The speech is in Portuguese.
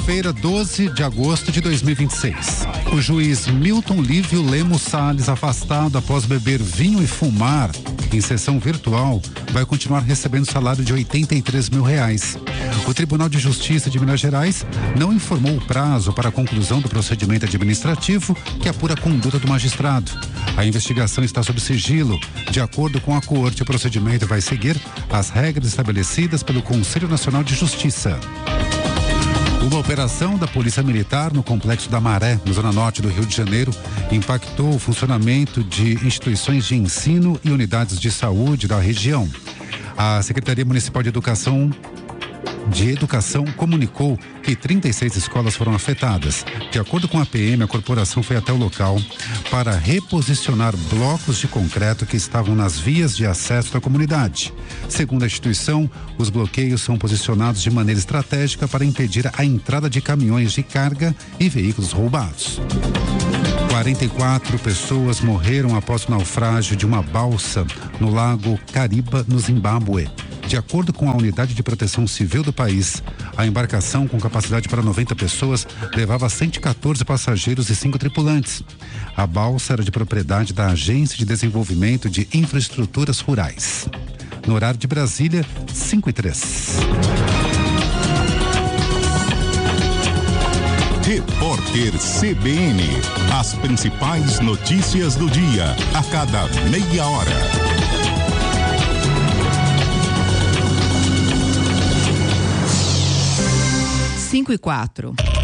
Quinta-feira, 12 de agosto de 2026. O juiz Milton Lívio Lemos Salles, afastado após beber vinho e fumar em sessão virtual, vai continuar recebendo salário de R$83 mil. O Tribunal de Justiça de Minas Gerais não informou o prazo para a conclusão do procedimento administrativo que apura a conduta do magistrado. A investigação está sob sigilo. De acordo com a corte, o procedimento vai seguir as regras estabelecidas pelo Conselho Nacional de Justiça. Uma operação da Polícia Militar no Complexo da Maré, na zona norte do Rio de Janeiro, impactou o funcionamento de instituições de ensino e unidades de saúde da região. A Secretaria Municipal de Educação comunicou que 36 escolas foram afetadas. De acordo com a PM, a corporação foi até o local para reposicionar blocos de concreto que estavam nas vias de acesso da comunidade. Segundo a instituição, os bloqueios são posicionados de maneira estratégica para impedir a entrada de caminhões de carga e veículos roubados. 44 pessoas morreram após o naufrágio de uma balsa no lago Cariba, no Zimbábue. De acordo com a Unidade de Proteção Civil do país, a embarcação, com capacidade para 90 pessoas, levava 114 passageiros e 5 tripulantes. A balsa era de propriedade da Agência de Desenvolvimento de Infraestruturas Rurais. No horário de Brasília, 5:03. Repórter CBN. As principais notícias do dia, a cada meia hora. 5:04.